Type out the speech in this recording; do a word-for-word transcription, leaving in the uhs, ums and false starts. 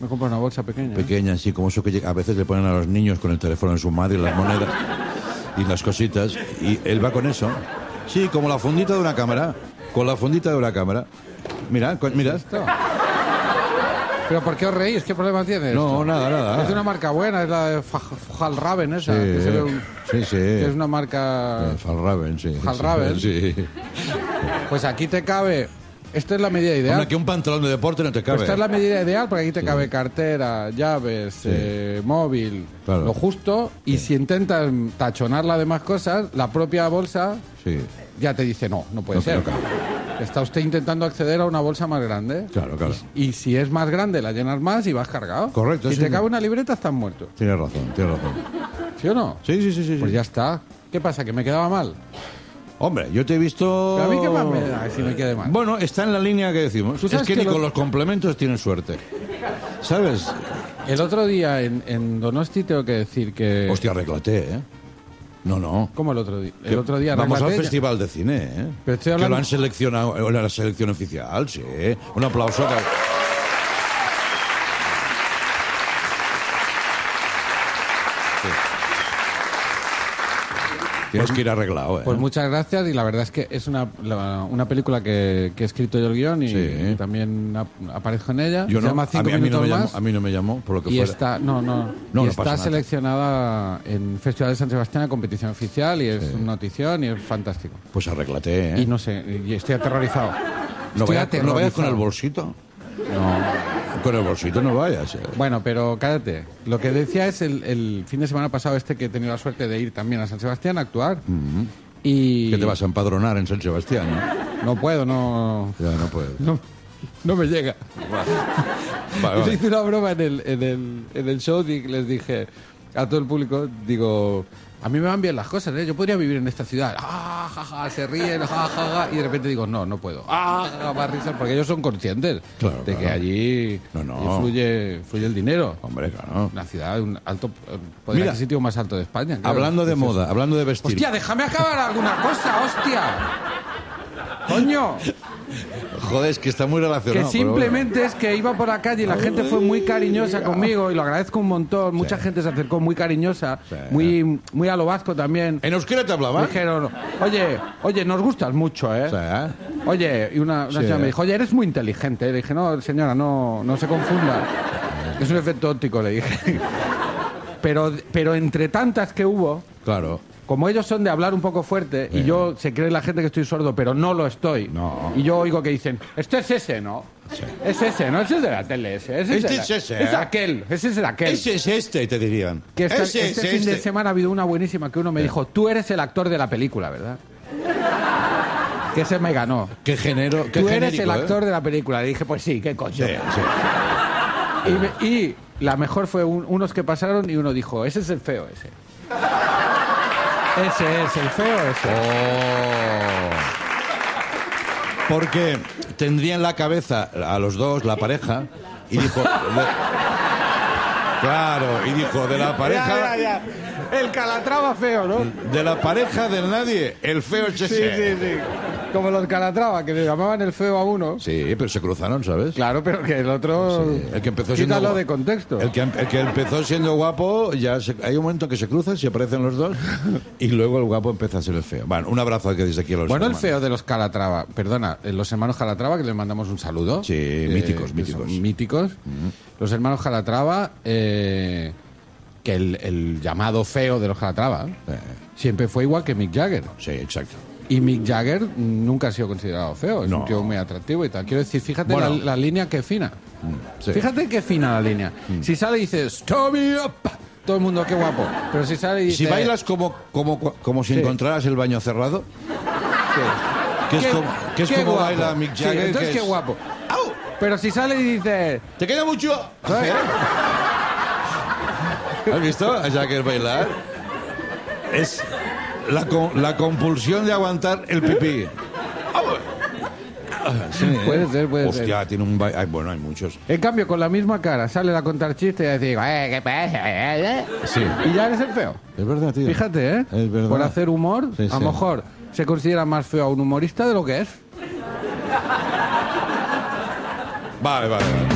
Me compro una bolsa pequeña. Pequeña, sí, como eso que llega- a veces le ponen a los niños con el teléfono en su madre, las monedas y las cositas. Y él va con eso. Sí, como la fundita de una cámara. Con la fundita de una cámara. Mira, con- mira. Esto. ¿Pero por qué os reís? ¿Qué problema tiene No, esto? nada, nada. Es de una marca buena, es la de Fjallraven esa. Sí, que se ve un- sí, sí. que es una marca... Eh, Fjallraven, sí. Fjallraven. Sí. Pues aquí te cabe... Esta es la medida ideal. Hombre, que un pantalón de deporte no te cabe. Pues esta es la medida ideal porque aquí te cabe cartera, llaves, eh, móvil, Claro. lo justo. Y si intentas tachonar las demás cosas, la propia bolsa Sí, ya te dice no, no puede No, ser. no cabe. Está usted intentando acceder a una bolsa más grande. claro, claro. Y, y si es más grande, la llenas más y vas cargado. Correcto, Si sí, te sí. cabe una libreta, estás muerto. Tienes razón, tienes razón. ¿Sí o no? Sí, sí, sí, sí. Pues sí. ya está. ¿Qué pasa? ¿Que me quedaba mal? Hombre, yo te he visto... Pero a mí qué más me da si me quede mal. Bueno, está en la línea que decimos. Tú Es sabes que, que ni lo- con los complementos tienes suerte. ¿Sabes? El otro día en, en Donosti tengo que decir que... Hostia, arréglate, ¿eh? No, no. ¿Cómo el otro día? Que El otro día Vamos al arréglate ya. Festival de Cine, ¿eh? Pero estoy Que hablando- lo han seleccionado en la selección oficial, sí. Un aplauso. Que... Sí. Tienes que ir arreglado, ¿eh? Pues muchas gracias y la verdad es que es una, la- una película que, que he escrito yo el guión y Sí. también ap- aparezco en ella. Yo Se no, llama a Cinco mí, a mí no minutos me llamó, más a mí no me llamó, por lo que y fuera. está, no, no, No, y no está pasa nada. seleccionada en Festival de San Sebastián a competición oficial y es una notición y es fantástico. Pues arréglate, ¿eh? Y no sé, y estoy aterrorizado. no, Estoy vayas, no vayas con el aterrorizado. bolsito. No. Con el bolsito no vayas, ¿eh? Bueno, pero cállate. Lo que decía es el, el fin de semana pasado este que he tenido la suerte de ir también a San Sebastián a actuar. Y Que te vas a empadronar en San Sebastián, ¿no? no puedo, no, Ya no puedes. no, no me llega. Vale, Yo vale. hice una broma en el, en el, en el show y les dije a todo el público, digo, a mí me van bien las cosas, ¿eh? Yo podría vivir en esta ciudad. Ah, ja, ja, se ríen, ja, ja, ja, y de repente digo, no, no puedo. Ah, ja, ja, más risas, porque ellos son conscientes Claro, de que claro. allí, No, no. allí fluye, fluye el dinero. Hombre, claro. Una ciudad, un alto, eh, poder Mira, adquisitivo más alto de España. claro. Hablando de Dices, moda, hablando de vestir. Hostia, déjame acabar alguna cosa, hostia. Coño. Joder, es que está muy Que relacionado. pero simplemente es que iba por la calle y la gente fue muy cariñosa conmigo y lo agradezco un montón. Mucha gente se acercó muy cariñosa, Sí. muy, muy a lo vasco también. bueno. ¿En euskera te hablaba? Dijeron, oye, oye, nos gustas mucho, ¿eh? O sea, Oye, y una, una Sí. señora me dijo, oye, eres muy inteligente. Le dije, no, señora, no, no se confunda. Es un efecto óptico, le dije. Pero, pero entre tantas que hubo, claro. como ellos son de hablar un poco fuerte y yo se cree la gente que estoy sordo, pero no lo estoy. No. Y yo oigo que dicen, este es ese, ¿no? Es ese, ¿no? Ese es de la tele, ese. ese Este de la- es ese, Es ¿eh? aquel, ese es el aquel. Ese es este, te dirían. Que esta- Ese este es fin de este. semana ha habido una buenísima que uno me dijo, tú eres el actor de la película, ¿verdad? Que ese me ganó. Qué género, qué Tú eres genérico, el ¿eh? actor de la película. Le dije, pues sí, qué coño. Sí, sí. Y, me- y la mejor fue un- unos que pasaron y uno dijo, ese es el feo, ese. Ese es el feo, ese. Oh. Porque tendría en la cabeza a los dos, la pareja, y dijo... de- Claro, y dijo, de la pareja... Ya, ya, ya. El Calatrava feo, ¿no? De la pareja del nadie, el feo es Sí, ese. sí, sí. Como los Calatrava, que le llamaban el feo a uno. Sí, pero se cruzaron, ¿sabes? Claro, pero que el otro... Sí, el que empezó siendo Quítalo guapo. de contexto. El que, el que empezó siendo guapo, ya se- hay un momento que se cruzan, se aparecen los dos, y luego el guapo empieza a ser el feo. Bueno, un abrazo que desde aquí a los Bueno, el hermanos. feo de los Calatrava, perdona, eh, los hermanos Calatrava, que les mandamos un saludo. Sí, Eh, míticos, que míticos. son míticos. Los hermanos Calatrava, eh, que el, el llamado feo de los Calatrava Eh, siempre fue igual que Mick Jagger. sí, exacto. Y Mick Jagger nunca ha sido considerado feo, es No. un tío muy atractivo y tal. Quiero decir, fíjate Bueno. la, la línea que fina. Sí. Fíjate qué fina la línea. Si sale y dices, "Stop me up", todo el mundo, qué guapo. Pero si sale y dice... Si bailas como, como, como si Sí. encontraras el baño cerrado, Sí. que es Qué- como, que es qué como guapo. baila Mick Sí, Jagger. entonces que qué es- guapo. Pero si sale y dice... ¿Te queda mucho? ¿sabes? ¿Has visto a Jagger bailar? Es la, co- la compulsión de aguantar el pipí. Ah, sí, ¿eh? Puede ser, puede Hostia, ser. tiene un baile. Ay, bueno, hay muchos. En cambio, con la misma cara, sale a contar chistes y a decir, eh, ¿qué pasa? Eh, eh". Sí. Y ya eres el feo. Es verdad, tío. Fíjate, ¿eh? Es verdad. Por hacer humor, Sí, a sí. lo mejor se considera más feo a un humorista de lo que es. Vale, vale, vale.